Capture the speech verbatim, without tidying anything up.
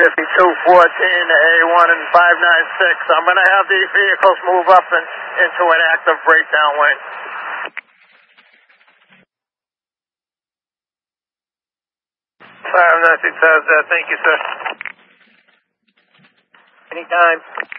fifty-two fourteen A one and five nine six. I'm going to have these vehicles move up and into an active breakdown lane. five nine six, uh, thank you, sir. Anytime.